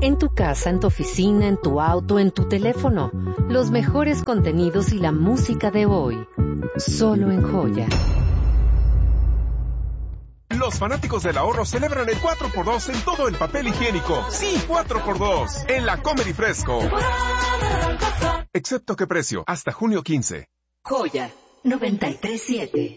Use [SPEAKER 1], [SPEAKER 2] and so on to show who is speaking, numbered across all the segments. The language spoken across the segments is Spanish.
[SPEAKER 1] En tu casa, en tu oficina, en tu auto, en tu teléfono. Los mejores contenidos y la música de hoy. Solo en Joya.
[SPEAKER 2] Los fanáticos del ahorro celebran el 4x2 en todo el papel higiénico. Sí, 4x2 en la Comery Fresco. Excepto qué precio, hasta junio 15.
[SPEAKER 1] Joya 93.7.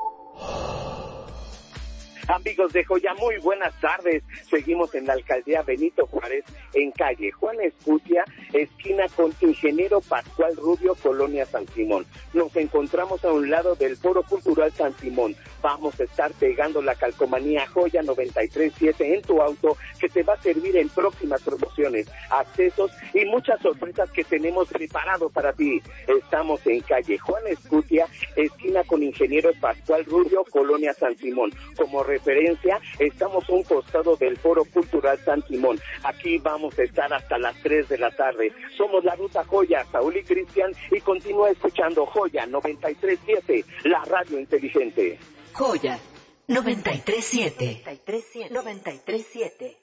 [SPEAKER 3] Amigos de Joya, muy buenas tardes. Seguimos en la alcaldía Benito Juárez, en calle Juan Escutia, esquina con Ingeniero Pascual Rubio, Colonia San Simón. Nos encontramos a un lado del Foro Cultural San Simón. Vamos a estar pegando la calcomanía Joya 93.7 en tu auto, que te va a servir en próximas promociones, accesos y muchas sorpresas que tenemos preparado para ti. Estamos en calle Juan Escutia, esquina con Ingeniero Pascual Rubio, Colonia San Simón. Como referencia, estamos a un costado del Foro Cultural San Simón. Aquí vamos a estar hasta las 3 de la tarde. Somos la Ruta Joya, Saúl y Cristian, y continúa escuchando Joya 93.7, la radio inteligente.
[SPEAKER 1] Joya 93.7. 93.7.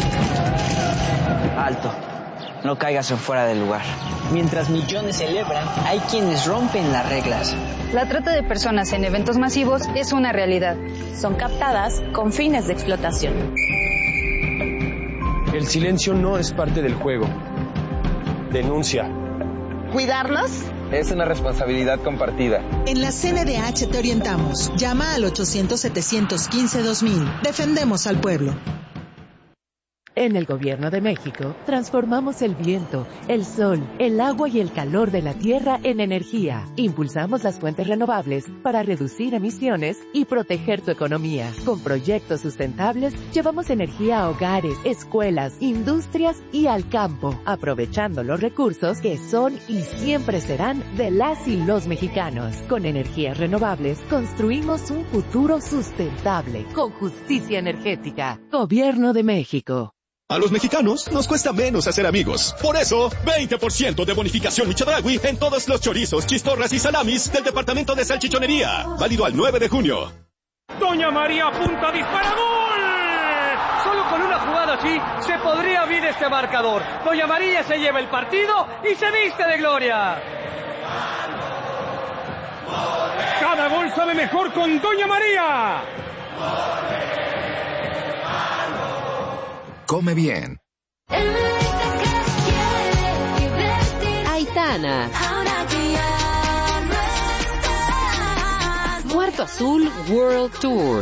[SPEAKER 4] Alto. No caigas en fuera del lugar. Mientras millones celebran, hay quienes rompen las reglas.
[SPEAKER 5] La trata de personas en eventos masivos es una realidad.
[SPEAKER 6] Son captadas con fines de explotación.
[SPEAKER 7] El silencio no es parte del juego. Denuncia.
[SPEAKER 8] ¿Cuidarlos?
[SPEAKER 9] Es una responsabilidad compartida.
[SPEAKER 10] En la CNDH te orientamos. Llama al 800-715-2000. Defendemos al pueblo.
[SPEAKER 11] En el Gobierno de México, transformamos el viento, el sol, el agua y el calor de la tierra en energía. Impulsamos las fuentes renovables para reducir emisiones y proteger tu economía. Con proyectos sustentables, llevamos energía a hogares, escuelas, industrias y al campo, aprovechando los recursos que son y siempre serán de las y los mexicanos. Con energías renovables, construimos un futuro sustentable, con justicia energética. Gobierno de México.
[SPEAKER 12] A los mexicanos nos cuesta menos hacer amigos. Por eso, 20% de bonificación Michodragui en todos los chorizos, chistorras y salamis del departamento de salchichonería. Válido al 9 de junio.
[SPEAKER 13] Doña María apunta, dispara, ¡gol! Solo con una jugada así se podría abrir este marcador. Doña María se lleva el partido y se viste de gloria. Cada gol sabe mejor con Doña María.
[SPEAKER 14] Come bien.
[SPEAKER 1] Aitana. Muerto Azul World Tour.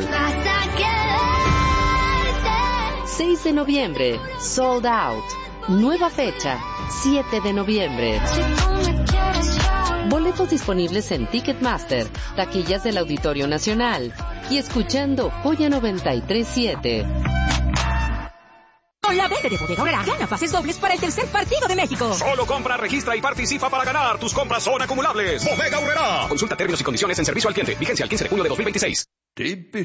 [SPEAKER 1] 6 de noviembre, sold out. Nueva fecha, 7 de noviembre. Boletos disponibles en Ticketmaster, taquillas del Auditorio Nacional y escuchando Joya 93.7.
[SPEAKER 15] Con la venta de Bodega Aurrerá, gana pases dobles para el tercer partido de México.
[SPEAKER 16] Solo compra, registra y participa para ganar. Tus compras son acumulables. Bodega Aurrerá. Consulta términos y condiciones en servicio al cliente. Vigencia al 15 de junio de 2026.